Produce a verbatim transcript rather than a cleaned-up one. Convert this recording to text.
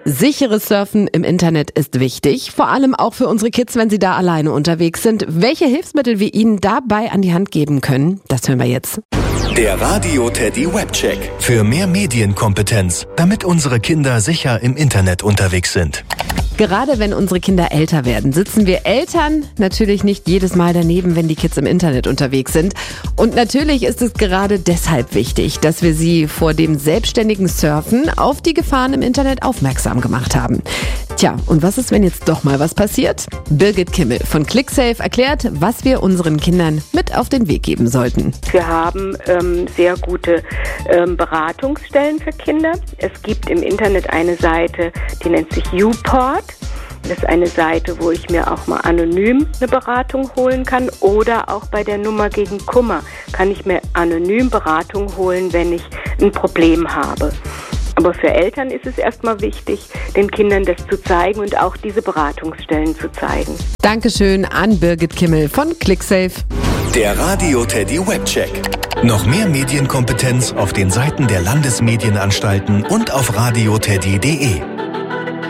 Sicheres Surfen im Internet ist wichtig, vor allem auch für unsere Kids, wenn sie da alleine unterwegs sind. Welche Hilfsmittel wir ihnen dabei an die Hand geben können, das hören wir jetzt. Der Radio Teddy Webcheck. Für mehr Medienkompetenz, damit unsere Kinder sicher im Internet unterwegs sind. Gerade wenn unsere Kinder älter werden, sitzen wir Eltern natürlich nicht jedes Mal daneben, wenn die Kids im Internet unterwegs sind. Und natürlich ist es gerade deshalb wichtig, dass wir sie vor dem selbstständigen Surfen auf die Gefahren im Internet aufmerksam gemacht haben. Tja, und was ist, wenn jetzt doch mal was passiert? Birgit Kimmel von ClickSafe erklärt, was wir unseren Kindern mit auf den Weg geben sollten. Wir haben ähm, sehr gute ähm, Beratungsstellen für Kinder. Es gibt im Internet eine Seite, die nennt sich YouPort. Das ist eine Seite, wo ich mir auch mal anonym eine Beratung holen kann, oder auch bei der Nummer gegen Kummer kann ich mir anonym Beratung holen, wenn ich ein Problem habe. Aber für Eltern ist es erstmal wichtig, den Kindern das zu zeigen und auch diese Beratungsstellen zu zeigen. Dankeschön an Birgit Kimmel von ClickSafe. Der Radio Teddy Webcheck. Noch mehr Medienkompetenz auf den Seiten der Landesmedienanstalten und auf radioteddy punkt de.